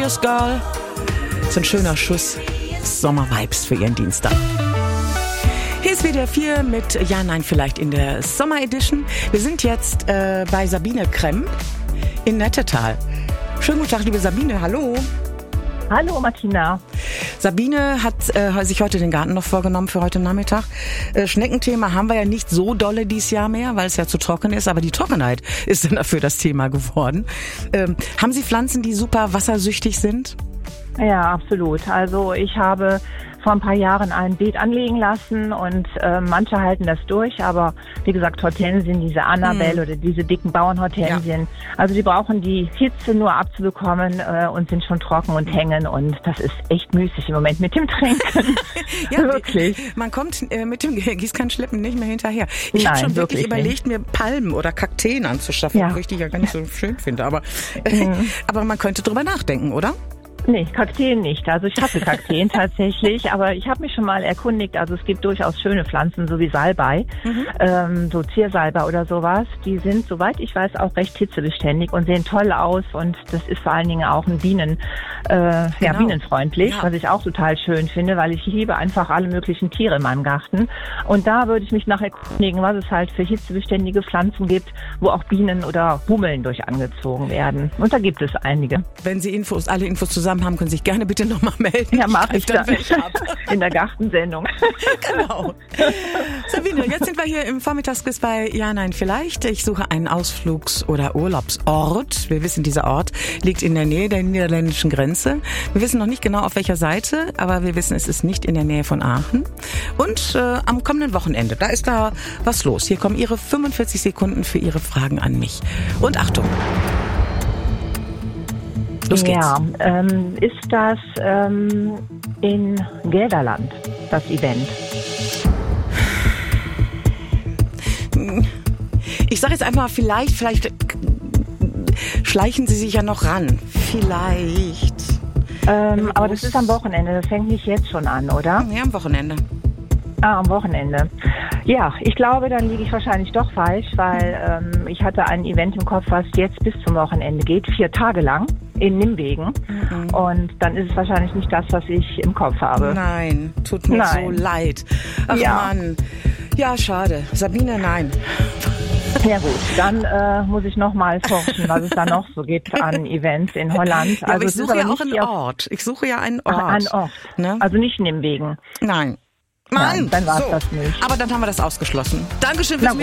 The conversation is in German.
Curious Girl. So ein schöner Schuss Sommer-Vibes für Ihren Dienstag. Hier ist WDR 4 mit Ja, Nein, vielleicht in der Sommer-Edition. Wir sind jetzt bei Sabine Kremm in Nettetal. Schönen guten Tag, liebe Sabine, hallo. Hallo Martina. Sabine hat sich heute den Garten noch vorgenommen für heute Nachmittag. Schneckenthema haben wir ja nicht so dolle dieses Jahr mehr, weil es ja zu trocken ist, aber die Trockenheit ist dann dafür das Thema geworden. Haben Sie Pflanzen, die super wassersüchtig sind? Ja, absolut. Also ich habe vor ein paar Jahren ein Beet anlegen lassen und manche halten das durch, aber wie gesagt, Hortensien, diese Annabelle oder diese dicken Bauernhortensien, also die brauchen die Hitze nur abzubekommen und sind schon trocken und hängen und das ist echt müßig im Moment mit dem Trinken. Ja, wirklich. Man kommt mit dem Gießkannenschleppen nicht mehr hinterher. Ich habe schon wirklich überlegt, mir Palmen oder Kakteen anzuschaffen, obwohl ich die ja gar nicht so schön finde, aber man könnte drüber nachdenken, oder? Nee, Kakteen nicht. Also ich hatte Kakteen tatsächlich, aber ich habe mich schon mal erkundigt, also es gibt durchaus schöne Pflanzen, so wie Salbei, so Ziersalbei oder sowas. Die sind, soweit ich weiß, auch recht hitzebeständig und sehen toll aus und das ist vor allen Dingen auch ein bienenfreundlich, was ich auch total schön finde, weil ich liebe einfach alle möglichen Tiere in meinem Garten. Und da würde ich mich nachher erkundigen, was es halt für hitzebeständige Pflanzen gibt, wo auch Bienen oder Hummeln durch angezogen werden. Und da gibt es einige. Wenn Sie alle Infos zusammen haben, können Sie sich gerne bitte nochmal melden. Ja, mache ich dann in der Gartensendung. Genau. Sabine, jetzt sind wir hier im Vormittagsquiz bei Ja, Nein, vielleicht. Ich suche einen Ausflugs- oder Urlaubsort. Wir wissen, dieser Ort liegt in der Nähe der niederländischen Grenze. Wir wissen noch nicht genau, auf welcher Seite, aber wir wissen, es ist nicht in der Nähe von Aachen. Und am kommenden Wochenende, da ist da was los. Hier kommen Ihre 45 Sekunden für Ihre Fragen an mich. Und Achtung! Los geht's. Ja, ist das in Gelderland, das Event? Ich sage jetzt einfach mal, vielleicht schleichen Sie sich ja noch ran. Vielleicht. Aber das ist am Wochenende, das fängt nicht jetzt schon an, oder? Ja, am Wochenende. Am Wochenende. Ja, ich glaube, dann liege ich wahrscheinlich doch falsch, weil ich hatte ein Event im Kopf, was jetzt bis zum Wochenende geht, 4 Tage lang in Nimwegen. Und dann ist es wahrscheinlich nicht das, was ich im Kopf habe. Nein, tut mir so leid. Ach Mann. Ja, schade. Sabine, nein. Ja gut, dann muss ich noch mal forschen, was es da noch so gibt an Events in Holland. Ja, aber ich suche ja auch einen Ort. Ich suche ja einen Ort. Einen Ort. Ne? Also nicht Nimwegen. Nein. Mann, dann war es das nicht. Aber dann haben wir das ausgeschlossen. Dankeschön fürs